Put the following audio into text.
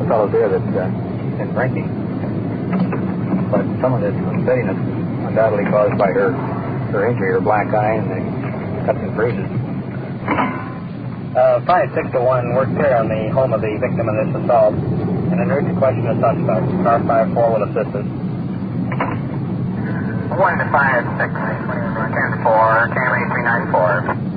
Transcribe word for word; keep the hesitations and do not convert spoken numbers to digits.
fellows there that's uh, been drinking. But some of this unsteadiness undoubtedly caused by her, her injury, her black eye, and the cuts and bruises. Uh, five, six to one, work clear on the home of the victim of this assault. And an urgent question of suspect. Car five four will assist us. one to five, six, ten four, Camry three nine four.